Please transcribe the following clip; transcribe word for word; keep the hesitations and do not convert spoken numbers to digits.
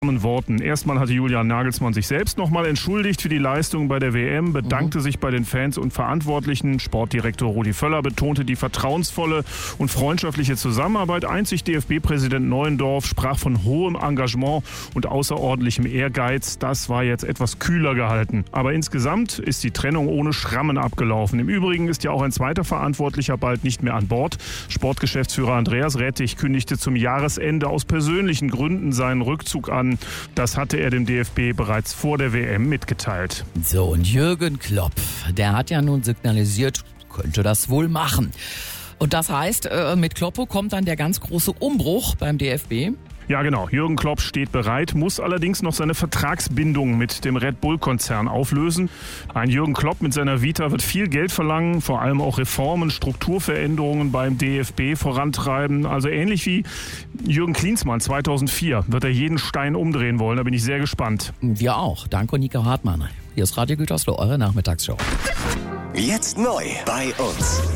Worten. Erstmal hatte Julian Nagelsmann sich selbst nochmal entschuldigt für die Leistung bei der W M, bedankte mhm. sich bei den Fans und Verantwortlichen. Sportdirektor Rudi Völler betonte die vertrauensvolle und freundschaftliche Zusammenarbeit. Einzig D F B-Präsident Neuendorf sprach von hohem Engagement und außerordentlichem Ehrgeiz. Das war jetzt etwas kühler gehalten. Aber insgesamt ist die Trennung ohne Schrammen abgelaufen. Im Übrigen ist ja auch ein zweiter Verantwortlicher bald nicht mehr an Bord. Sportgeschäftsführer Andreas Rettich kündigte zum Jahresende aus persönlichen Gründen seinen Rückzug an. Das hatte er dem D F B bereits vor der W M mitgeteilt. So, und Jürgen Klopp, der hat ja nun signalisiert, könnte das wohl machen. Und das heißt, mit Kloppo kommt dann der ganz große Umbruch beim D F B? Ja, genau. Jürgen Klopp steht bereit, muss allerdings noch seine Vertragsbindung mit dem Red Bull-Konzern auflösen. Ein Jürgen Klopp mit seiner Vita wird viel Geld verlangen, vor allem auch Reformen, Strukturveränderungen beim D F B vorantreiben. Also ähnlich wie Jürgen Klinsmann zweitausendvier wird er jeden Stein umdrehen wollen. Da bin ich sehr gespannt. Wir auch. Danke, Nico Hartmann. Hier ist Radio Gütersloh, eure Nachmittagsshow. Jetzt neu bei uns.